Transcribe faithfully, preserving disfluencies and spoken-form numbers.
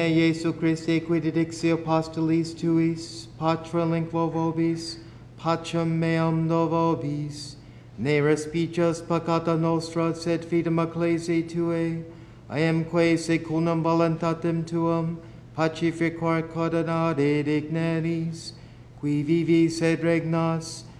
Iesu Christe quid dixi apostolis tuis, patra lingua vobis, pacem meam do vobis, ne respices peccata nostra, sed fidem ecclesiae Tuae, iamque secundum voluntatem Tuam, pacificar coordinare digneris, qui vivis et regnas,